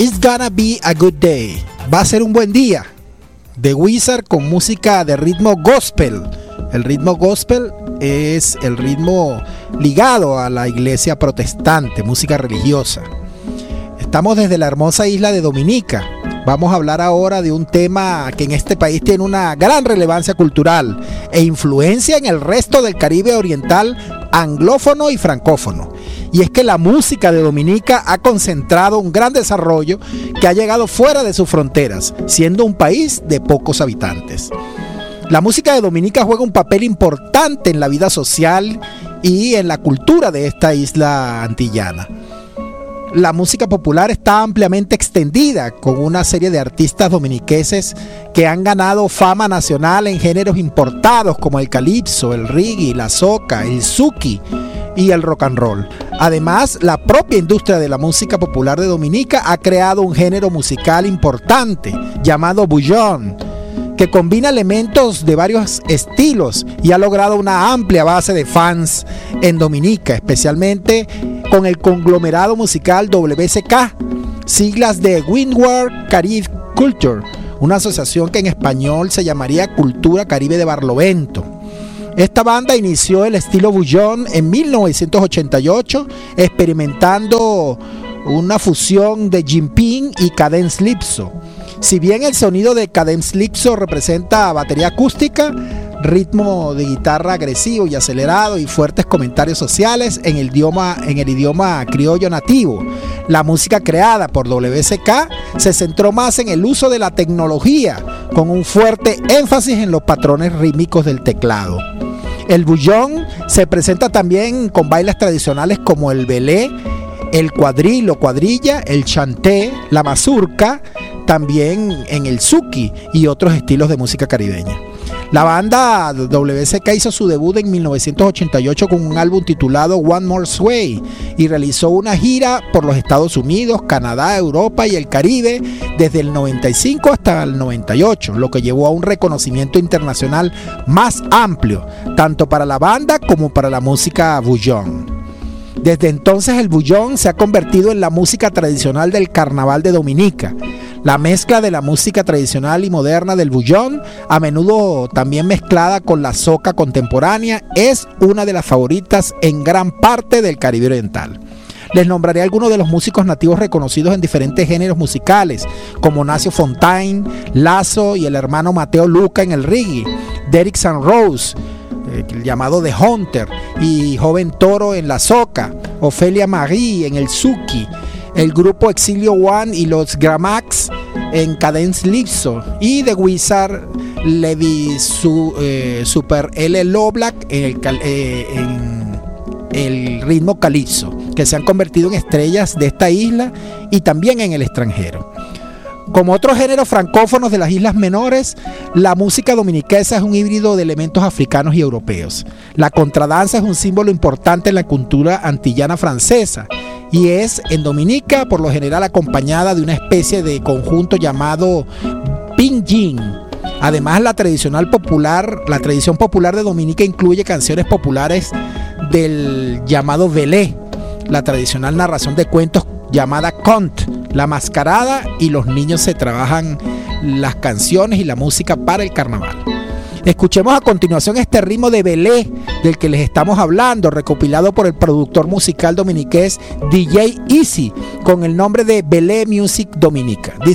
It's Gonna Be a Good Day. Va a ser un buen día. The Wizard con música de ritmo gospel. El ritmo gospel es el ritmo ligado a la iglesia protestante, música religiosa. Estamos desde la hermosa isla de Dominica. Vamos a hablar ahora de un tema que en este país tiene una gran relevancia cultural e influencia en el resto del Caribe oriental, anglófono y francófono. Y es que la música de Dominica ha concentrado un gran desarrollo que ha llegado fuera de sus fronteras, siendo un país de pocos habitantes. La música de Dominica juega un papel importante en la vida social y en la cultura de esta isla antillana. La música popular está ampliamente extendida, con una serie de artistas dominiqueses que han ganado fama nacional en géneros importados como el calipso, el reggae, la soca, el zuki y el rock and roll. Además, la propia industria de la música popular de Dominica ha creado un género musical importante llamado bullón, que combina elementos de varios estilos y ha logrado una amplia base de fans en Dominica, especialmente con el conglomerado musical WCK, siglas de Windward Caribe Culture, una asociación que en español se llamaría Cultura Caribe de Barlovento. Esta banda inició el estilo bullón en 1988, experimentando una fusión de jimping y cadence lipso. Si bien el sonido de cadence lipso representa batería acústica, ritmo de guitarra agresivo y acelerado y fuertes comentarios sociales en el idioma criollo nativo, la música creada por WCK se centró más en el uso de la tecnología, con un fuerte énfasis en los patrones rítmicos del teclado. El bullón se presenta también con bailes tradicionales como el belé, el cuadril o cuadrilla, el chanté, la mazurca, también en el zuki y otros estilos de música caribeña. La banda WCK hizo su debut en 1988 con un álbum titulado One More Sway y realizó una gira por los Estados Unidos, Canadá, Europa y el Caribe desde el 95 hasta el 98, lo que llevó a un reconocimiento internacional más amplio, tanto para la banda como para la música bullón. Desde entonces el bullón se ha convertido en la música tradicional del carnaval de Dominica. La mezcla de la música tradicional y moderna del bullón, a menudo también mezclada con la soca contemporánea, es una de las favoritas en gran parte del Caribe oriental. Les nombraré algunos de los músicos nativos reconocidos en diferentes géneros musicales, como Nacio Fontaine, Lazo y el hermano Mateo Luca en el reggae, Derrick St. Rose, el llamado The Hunter, y Joven Toro en la soca, Ofelia Marie en el zuki, el grupo Exilio One y los Gramax en cadence lipso y The Wizard Levi Super L. Loblack en el ritmo calipso, que se han convertido en estrellas de esta isla y también en el extranjero. Como otros géneros francófonos de las islas menores, la música dominiquesa es un híbrido de elementos africanos y europeos. La contradanza es un símbolo importante en la cultura antillana francesa y es en Dominica por lo general acompañada de una especie de conjunto llamado pinyin. Además, la tradición popular de Dominica incluye canciones populares del llamado belé, la tradicional narración de cuentos llamada conte, la mascarada, y los niños se trabajan las canciones y la música para el carnaval. Escuchemos a continuación este ritmo de belé del que les estamos hablando, recopilado por el productor musical dominiqués DJ Easy con el nombre de Belé Music Dominica.